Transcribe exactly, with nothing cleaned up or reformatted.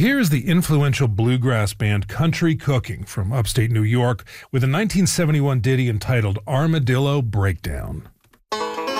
Here's the influential bluegrass band Country Cooking from upstate New York with a nineteen seventy-one ditty entitled Armadillo Breakdown.